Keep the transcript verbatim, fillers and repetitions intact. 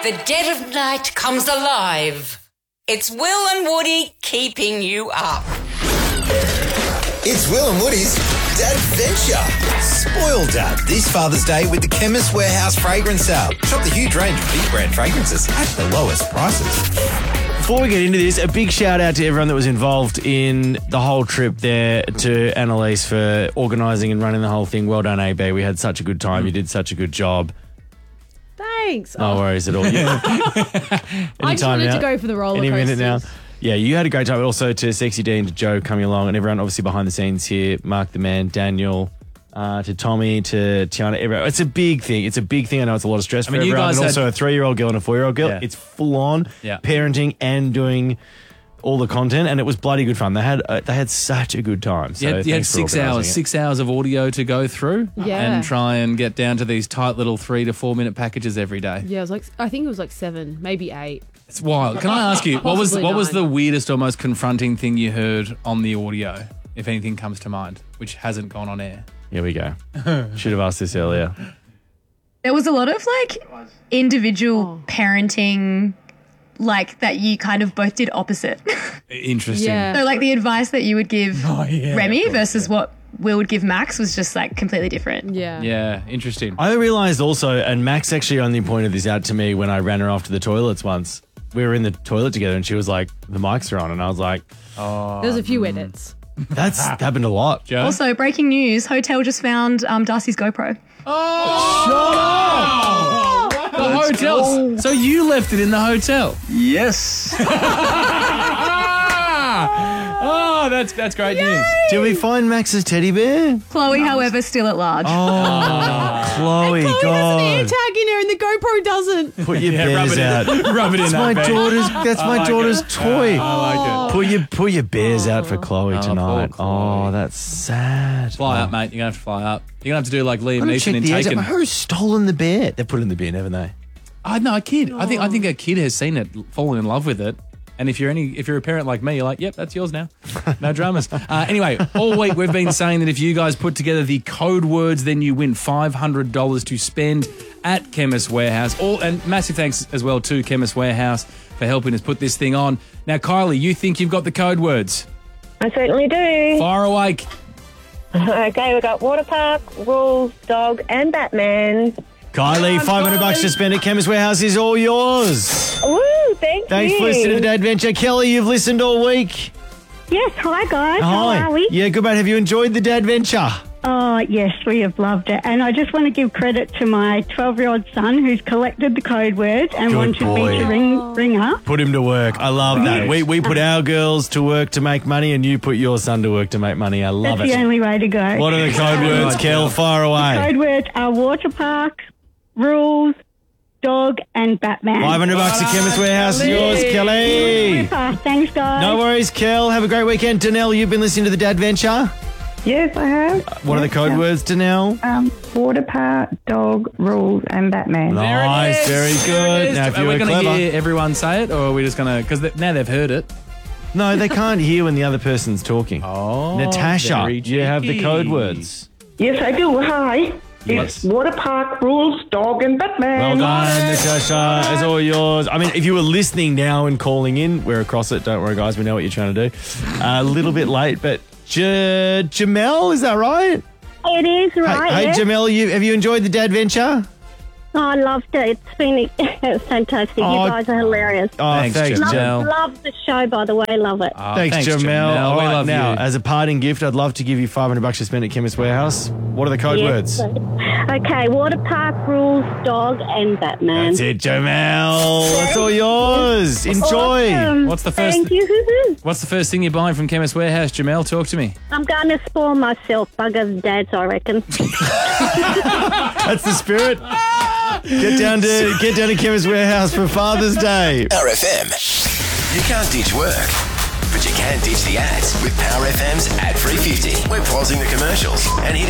the dead of night comes alive. It's Will and Woody keeping you up. It's Will and Woody's Dadventure. Spoil Dad this Father's Day with the Chemist Warehouse fragrance sale. Shop the huge range of big brand fragrances at the lowest prices. Before we get into this, a big shout out to everyone that was involved in the whole trip there, to Annalise for organising and running the whole thing. Well done, A B. We had such a good time. You did such a good job. Thanks. No oh. worries at all. Yeah. I just wanted now, to go for the roller any coasters. minute now. Yeah, you had a great time. Also to Sexy D and to Joe coming along, and everyone obviously behind the scenes here. Mark the Man, Daniel, uh, to Tommy, to Tiana. Everyone. It's a big thing. It's a big thing. I know it's a lot of stress I mean, for you everyone. guys And had- also a three-year-old girl and a four-year-old girl. Yeah. It's full on Yeah. parenting and doing all the content, and it was bloody good fun. They had uh, they had such a good time. So You had, you had thanks for six organising hours, it. six hours of audio to go through Yeah. and try and get down to these tight little three to four minute packages every day. Yeah, it was like I think it was like seven, maybe eight. It's wild. Can I ask you, what was Possibly what was nine. the weirdest or most confronting thing you heard on the audio, if anything comes to mind, which hasn't gone on air? Here we go. Should have asked this earlier. There was a lot of like individual parenting, like that you kind of both did opposite. Interesting. Yeah. So like the advice that you would give Oh, yeah, Remy of course, versus yeah. what Will would give Max was just like completely different. Yeah. Yeah, interesting. I realised also, and Max actually only pointed this out to me when I ran her off to the toilets once. We were in the toilet together and she was like, the mics are on. And I was like, Oh, There was a few edits. that's happened a lot. Joe? Also, breaking news: Hotel just found um, Darcy's GoPro. Oh, the hotel. So you left it in the hotel. Yes. Oh, that's that's great news. Did we find Max's teddy bear? Chloe, however, still at large. Oh, Chloe, Chloe has an God. AirTag in her and the GoPro doesn't. Put your Yeah, rub bears it out. in. Rub it in That's that my bag. daughter's. That's my like daughter's it. toy. I like it. Put your put your bears out for Chloe Oh, tonight. poor Chloe. Oh, that's sad. Fly oh. up, mate. You're going to have to fly up. You're going to have to do like Liam I'm gonna Neeson check in the edge. Taken. Who's stolen the bear? They put it in the bin, haven't they? I know a kid. I think I think a kid has seen it, fallen in love with it. And if you're any, if you're a parent like me, you're like, yep, that's yours now. No dramas. Uh, anyway, all week we've been saying that if you guys put together the code words, then you win five hundred dollars to spend at Chemist Warehouse. All and massive thanks as well to Chemist Warehouse for helping us put this thing on. Now, Kylie, you think you've got the code words? I certainly do. Fire away. Okay, we've got water park, rules, dog, and Batman. Kylie, five hundred bucks to spend at Chemist Warehouse is all yours. Woo, thank Thanks you. for listening to the Dadventure. Kelly, you've listened all week. Yes, hi guys. How Hi. are we? Yeah, good mate. Have you enjoyed the Dadventure? Oh, yes, we have loved it. And I just want to give credit to my twelve-year-old son who's collected the code words and Good wanted boy. me to ring, ring up. Put him to work. I love that. We we put our girls to work to make money, and you put your son to work to make money. I love That's it. the only way to go. What are the code words, Kel? Fire away. Code words are water park, rules, dog, and Batman. five hundred bucks at Chemist Warehouse is yours, Kelly. Ah, thanks, guys. No worries, Kel. Have a great weekend. Danelle, you've been listening to the Dadventure. Yes, I have. What are the code words, Danelle? Um, water park, dog, rules, and Batman. Nice, very good. Now, if are you we were going to clever. hear everyone say it, or are we just going to? Because now they've heard it. No, they can't hear when the other person's talking. Oh, Natasha, very do you have the cheeky. code words? Yes, I do. Hi. Yes. It's water park, rules, dog, and Batman. Well done, Natasha. It's all yours. I mean, if you were listening now and calling in, we're across it. Don't worry, guys. We know what you're trying to do. A little bit late, but J- Jamel, is that right? It is, right? Hey, hey yes. Jamel, you, have you enjoyed the Dadventure? Oh, I loved it. It's been it's fantastic. Oh, you guys are hilarious. Oh, Thanks, thanks, Jamel. Jamel. Love, love the show, by the way. Love it. Oh, Thanks, Jamel. Jamel. All We right, love now, you. as a parting gift, I'd love to give you five hundred bucks to spend at Chemist Warehouse. What are the code Yes. words? Okay, water park, rules, dog, and Batman. That's it, Jamel. It's all yours. Enjoy. Awesome. What's the first- Thank you. What's the first thing you're buying from Chemist Warehouse, Jamel? Talk to me. I'm going to spoil myself. Bugger's dads, I reckon. That's the spirit. Get down to get down to Chemist Warehouse for Father's Day. Power F M. You can't ditch work, but you can ditch the ads with Power F M's Ad three fifty. We're pausing the commercials and hitting